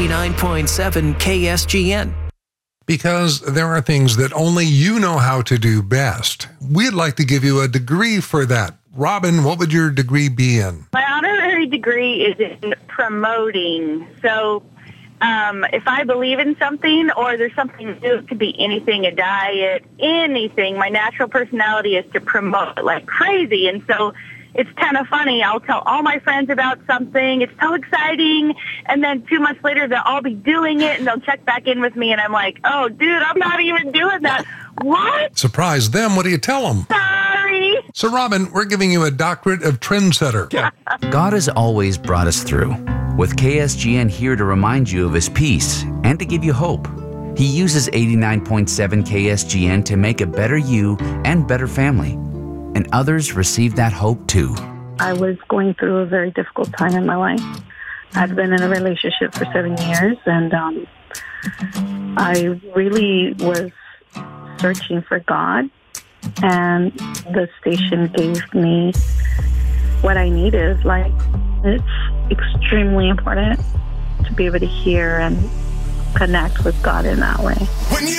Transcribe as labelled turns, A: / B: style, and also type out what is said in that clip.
A: 89.7 KSGN.
B: Because there are things that only you know how to do best. We'd like to give you a degree for that. Robin, what would your degree be in?
C: My honorary degree is in promoting. So if I believe in something or there's something new, it could be anything, a diet, anything. My natural personality is to promote it like crazy. And so it's kind of funny. I'll tell all my friends about something. It's so exciting. And then 2 months later, they'll all be doing it, and they'll check back in with me. And I'm like, oh, dude, I'm not even doing that. What?
B: Surprise them. What do you tell them?
C: Sorry.
B: So, Robin, we're giving you a doctorate of trendsetter.
D: Yeah.
E: God has always brought us through, with KSGN here to remind you of His peace and to give you hope. He uses 89.7 KSGN to make a better you and better family. And others receive that hope too.
F: I was going through a very difficult time in my life. I'd been in a relationship for 7 years, and I really was searching for God, and the station gave me what I needed. Like, it's extremely important to be able to hear and connect with God in that way.
D: When you